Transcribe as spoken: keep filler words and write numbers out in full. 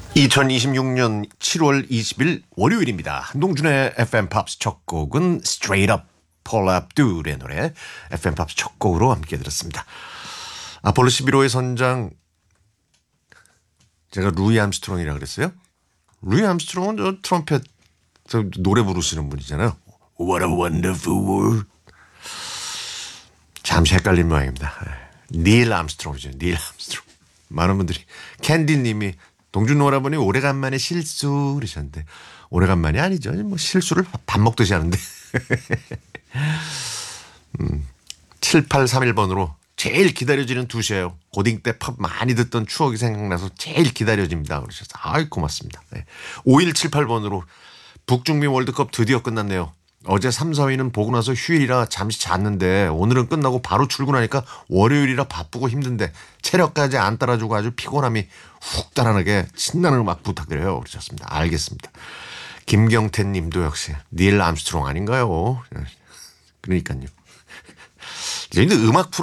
이천이십육 년 칠월 이십일 월요일입니다. 한동준의 에프엠 팝스 첫 곡은 Straight Up Paula Abdul의 노래 에프엠 팝스 첫 곡으로 함께 들었습니다. 아폴로 십일 호의 선장, 제가 루이 암스트롱이라고 그랬어요? 루이 암스트롱은 저 트럼펫 저 노래 부르시는 분이잖아요. What a wonderful world. 잠시 헷갈린 모양입니다. 닐 암스트롱이죠. 닐 암스트롱. 많은 분들이 캔디님이 동준 오라버니 오래간만에 실수 그러셨는데 오래간만이 아니죠. 뭐 실수를 밥 먹듯이 하는데. 음, 칠팔삼일 번으로 제일 기다려지는 두 시예요. 고딩 때 팝 많이 듣던 추억이 생각나서 제일 기다려집니다. 그러셨어요. 아이 고맙습니다. 네. 오일칠팔 번으로 북중미 월드컵 드디어 끝났네요. 어제 삼, 사 위는 보고 나서 휴일이라 잠시 잤는데 오늘은 끝나고 바로 출근하니까 월요일이라 바쁘고 힘든데 체력까지 안 따라주고 아주 피곤함이 훅 달아나게 신나는 음악 부탁드려요. 그러셨습니다. 알겠습니다. 김경태 님도 역시 닐 암스트롱 아닌가요? 그러니까요. 저희는 음악 프로